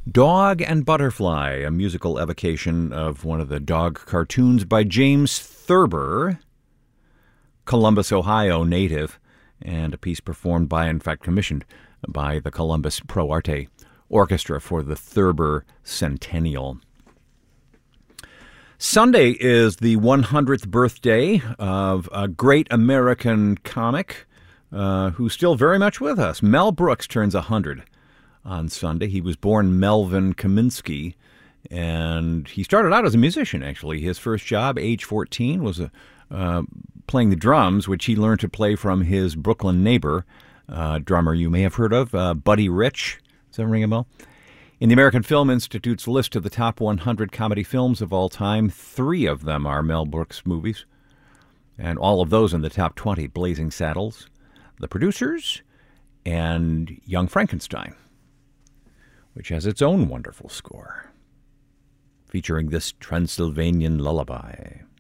Dog and Butterfly, a musical evocation of one of the dog cartoons by James Thurber, Columbus, Ohio native, and a piece performed by, in fact, commissioned by the Columbus Pro Arte Orchestra for the Thurber Centennial. Sunday is the 100th birthday of a great American comic who's still very much with us. Mel Brooks turns 100 on Sunday. He was born Melvin Kaminsky, and he started out as a musician, actually. His first job, age 14, was playing the drums, which he learned to play from his Brooklyn neighbor, drummer you may have heard of, Buddy Rich. Does that ring a bell? In the American Film Institute's list of the top 100 comedy films of all time, 3 of them are Mel Brooks movies, and all of those in the top 20, Blazing Saddles, The Producers, and Young Frankenstein, which has its own wonderful score, featuring this Transylvanian lullaby.